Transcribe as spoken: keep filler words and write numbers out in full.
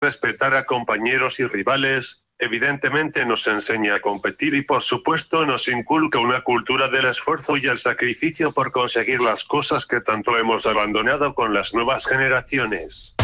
respetar a compañeros y rivales, evidentemente nos enseña a competir y por supuesto nos inculca una cultura del esfuerzo y el sacrificio por conseguir las cosas que tanto hemos abandonado con las nuevas generaciones.